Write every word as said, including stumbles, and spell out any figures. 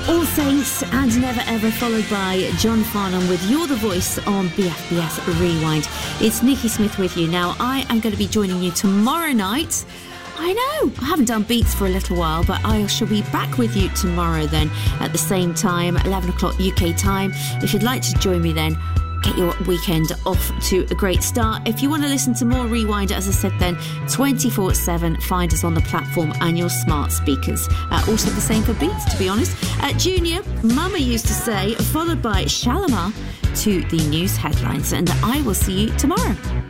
All Saints and Never Ever, followed by John Farnham with You're the Voice on B F B S Rewind. It's Nikki Smith with you. Now, I am going to be joining you tomorrow night. I know, I haven't done Beats for a little while, but I shall be back with you tomorrow then at the same time, eleven o'clock U K time. If you'd like to join me then, get your weekend off to a great start. If you want to listen to more Rewind, as I said then, twenty-four seven, find us on the platform and your smart speakers. Uh, also the same for Beats, to be honest. Uh, Junior, Mama used to say, followed by Shalimar to the news headlines. And I will see you tomorrow.